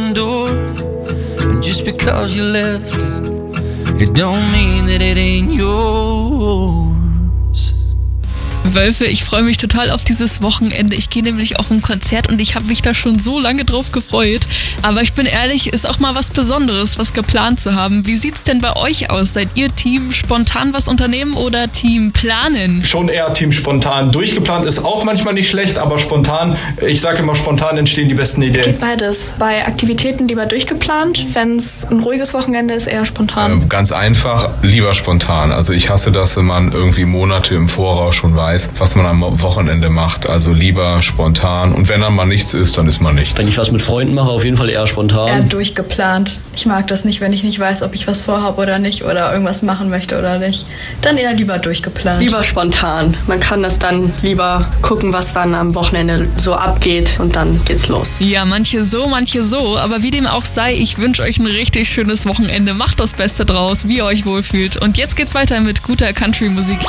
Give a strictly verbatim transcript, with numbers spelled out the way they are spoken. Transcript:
open door. And just because you left, it don't mean that it ain't yours. Wölfe, ich freue mich total auf dieses Wochenende. Ich gehe nämlich auf ein Konzert und ich habe mich da schon so lange drauf gefreut. Aber ich bin ehrlich, ist auch mal was Besonderes, was geplant zu haben. Wie sieht's denn bei euch aus? Seid ihr Team spontan was unternehmen oder Team planen? Schon eher Team spontan. Durchgeplant ist auch manchmal nicht schlecht, aber spontan, ich sage immer, spontan entstehen die besten Ideen. Geht beides. Bei Aktivitäten lieber durchgeplant, wenn es ein ruhiges Wochenende ist, eher spontan. Ähm, ganz einfach, lieber spontan. Also ich hasse das, wenn man irgendwie Monate im Voraus schon weiß, was man am Wochenende macht. Also lieber spontan. Und wenn dann mal nichts ist, dann ist mal nichts. Wenn ich was mit Freunden mache, auf jeden Fall eher spontan. Eher durchgeplant. Ich mag das nicht, wenn ich nicht weiß, ob ich was vorhabe oder nicht oder irgendwas machen möchte oder nicht. Dann eher lieber durchgeplant. Lieber spontan. Man kann das dann lieber gucken, was dann am Wochenende so abgeht und dann geht's los. Ja, manche so, manche so. Aber wie dem auch sei, ich wünsche euch ein richtig schönes Wochenende. Macht das Beste draus, wie ihr euch wohlfühlt. Und jetzt geht's weiter mit guter Country-Musik.